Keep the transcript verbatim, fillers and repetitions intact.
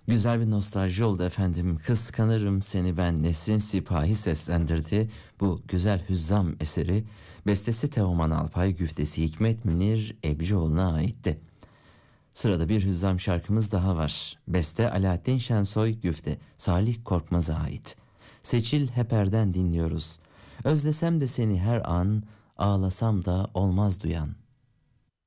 Güzel bir nostalji oldu efendim. Kıskanırım seni ben Nesrin Sipahi seslendirdi. Bu güzel hüzzam eseri bestesi Teoman Alpay, güftesi Hikmet Münir Ebcioğlu'na aitti. Sırada bir hüzzam şarkımız daha var. Beste Alaaddin Şensoy, güfte Salih Korkmaz'a ait. Seçil Heper'den dinliyoruz. Özlesem de seni her an, ağlasam da olmaz duyan.